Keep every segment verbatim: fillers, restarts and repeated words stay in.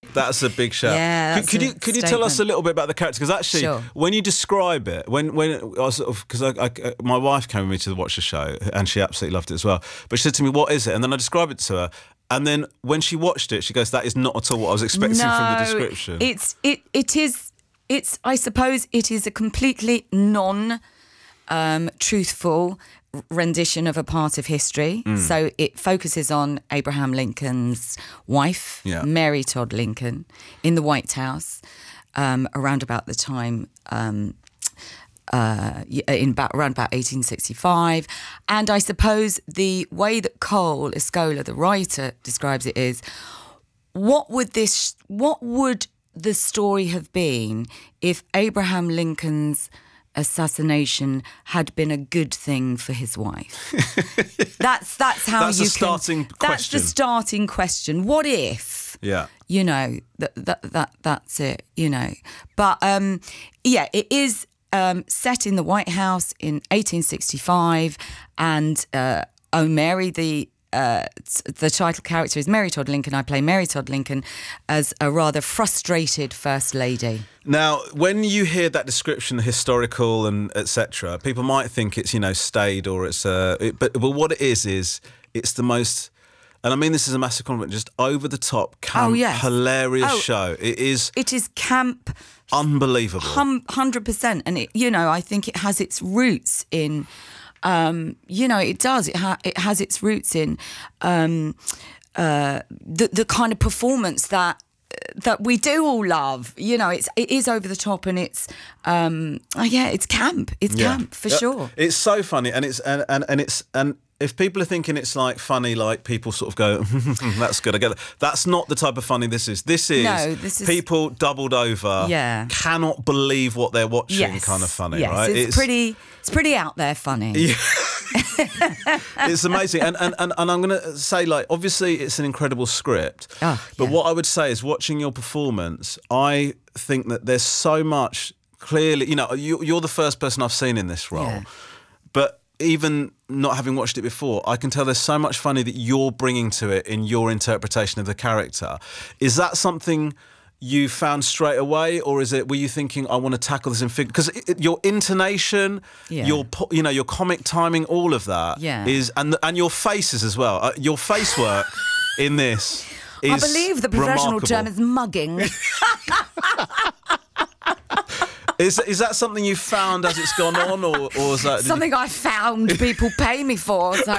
That's a big shout. Yeah, could, could you could you tell us a little bit about the character? Because actually, sure. when you describe it, when when I was sort of because I, I, my wife came with me to watch the show and she absolutely loved it as well. But she said to me, "What is it?" And then I described it to her. And then when she watched it, she goes, "That is not at all what I was expecting no, from the description." It's it it is it's I suppose it is a completely non um, truthful rendition of a part of history. Mm. So it focuses on Abraham Lincoln's wife, yeah. Mary Todd Lincoln, in the White House um, around about the time. Um, Uh, in about, around about eighteen sixty-five. And I suppose the way that Cole Escola, the writer, describes it is, what would this, what would the story have been if Abraham Lincoln's assassination had been a good thing for his wife? that's that's how that's you the starting can, question. That's the starting question. What if? Yeah. You know, that that that that's it. You know, but um, yeah, it is. Um, set in the White House in eighteen sixty-five, and uh, oh, Mary, the uh, the title character is Mary Todd Lincoln. I play Mary Todd Lincoln as a rather frustrated First Lady. Now, when you hear that description, historical and et cetera, people might think it's, you know, staid or it's uh, it, but but what it is is it's the most. And I mean this is a massive compliment, just over-the-top, camp, oh, yes. hilarious oh, show. It is... It is camp... Unbelievable. one hundred percent. And, it, you know, I think it has its roots in... Um, you know, it does. It, ha- it has its roots in um, uh, the, the kind of performance that that we do all love. You know, it's it is over the top and it's... Um, oh, yeah, it's camp. It's yeah. camp, for yeah. sure. It's so funny. And it's... and, and, and it's... and. If people are thinking it's like funny, like people sort of go, that's good, I get that. That's not the type of funny this is. This is, no, this is people doubled over, yeah. cannot believe what they're watching yes. kind of funny, yes. right? It's, it's pretty it's pretty out there funny. Yeah. It's amazing. And, and, and, and I'm going to say, like, obviously it's an incredible script. Oh, but yeah. what I would say is watching your performance, I think that there's so much clearly, you know, you, you're the first person I've seen in this role. Yeah. But even not having watched it before, I can tell there's so much funny that you're bringing to it in your interpretation of the character. Is that something you found straight away, or is it were you thinking I want to tackle this in figure? Because your intonation, yeah. your you know your comic timing, all of that yeah. is, and and your faces as well. Uh, your face work in this is I believe the professional remarkable. term is mugging. Is is that something you found as it's gone on, or, or is that something you... I found people pay me for? So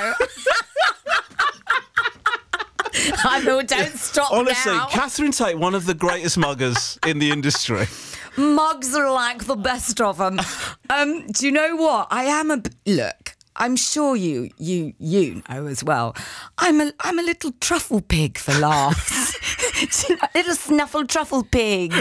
I thought, don't stop Honestly, now. Catherine Tate, one of the greatest muggers in the industry. Mugs are like the best of them. Um, do you know what? I am a look. I'm sure you you you know as well. I'm a I'm a little truffle pig for laughs. A little snuffle truffle pig.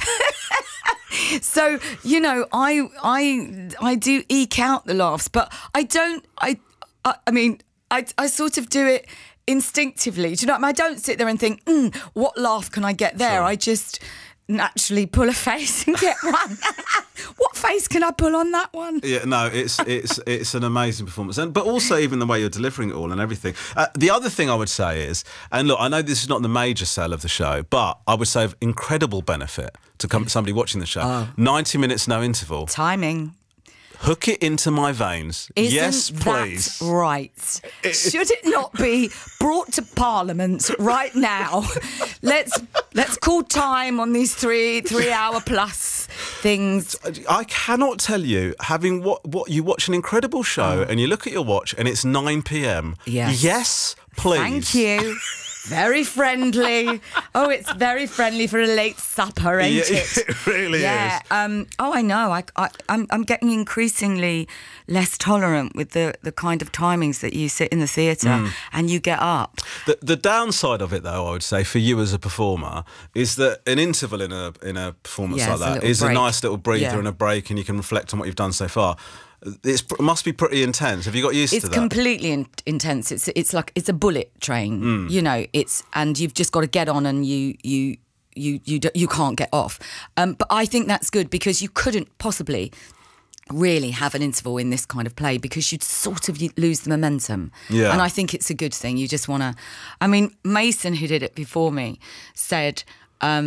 So, you know, I I I do eke out the laughs, but I don't. I I, I mean, I I sort of do it instinctively. Do you know what I mean? I don't sit there and think, mm, what laugh can I get there? Sure. I just naturally pull a face and get one. What face can I pull on that one? Yeah, no, it's it's it's an amazing performance, and but also even the way you're delivering it all and everything. Uh, the other thing I would say is, and look, I know this is not the major sell of the show, but I would say of incredible benefit to come somebody watching the show. Oh. ninety minutes, no interval. Timing. Hook it into my veins. Isn't yes, please. That right? It, Should it not be brought to Parliament right now? Let's let's call time on these three three hour plus things. I cannot tell you, having what what you watch an incredible show oh. and you look at your watch and it's nine p.m. Yes. Yes, please. Thank you. Very friendly. Oh, it's very friendly for a late supper, ain't yeah, it? It really yeah. is. Um, oh, I know. I, I, I'm, I'm getting increasingly less tolerant with the, the kind of timings that you sit in the theatre mm. and you get up. The, the downside of it, though, I would say, for you as a performer, is that an interval in a in a performance yeah, like that a is break. a nice little breather yeah. and a break, and you can reflect on what you've done so far. It's, it must be pretty intense. Have you got used it's to that? It's completely in, intense. It's it's like it's a bullet train, mm. you know. It's and you've just got to get on, and you you you you you can't get off. Um, but I think that's good because you couldn't possibly really have an interval in this kind of play because you'd sort of lose the momentum. Yeah. And I think it's a good thing. You just want to. I mean, Mason, who did it before me, said. Um,